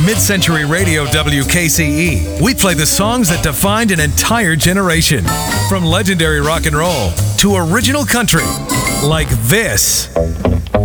Mid-Century Radio WKCE. We play the songs that defined an entire generation. From legendary rock and roll to original country, like this.